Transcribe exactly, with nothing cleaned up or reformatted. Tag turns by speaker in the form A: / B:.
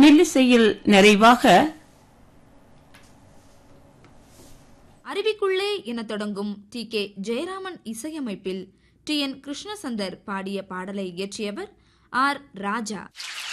A: மெல்லிசையில் நிறைவாக
B: அருவிக்குள்ளே என தொடங்கும் டி கே ஜெயராமன் இசையமைப்பில் டி என் கிருஷ்ணசந்தர் பாடிய பாடலை இயற்றியவர் ஆர் ராஜா.